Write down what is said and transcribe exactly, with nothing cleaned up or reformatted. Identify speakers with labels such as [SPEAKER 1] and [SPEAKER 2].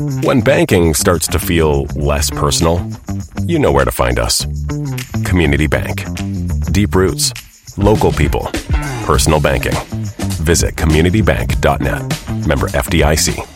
[SPEAKER 1] When banking starts to feel less personal, you know where to find us. Community Bank. Deep roots. Local people. Personal banking. Visit community bank dot net. Member F D I C.